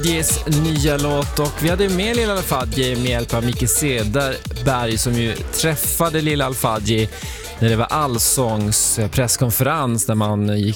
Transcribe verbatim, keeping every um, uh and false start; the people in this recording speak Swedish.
Fadjis nya låt, och vi hade med Lilla Al-Fadji med hjälp av Micke Cederberg som ju träffade Lilla Al-Fadji när det var Allsångs presskonferens där man gick